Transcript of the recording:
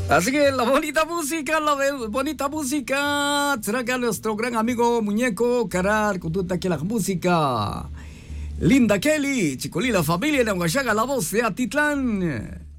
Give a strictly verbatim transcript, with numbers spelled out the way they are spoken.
Así que la bonita música, la bonita música, traga a nuestro gran amigo Muñeco, carar, con toda aquí la música. Linda Kelly, Chicolí, la familia de Huachaga, la voz de Atitlán.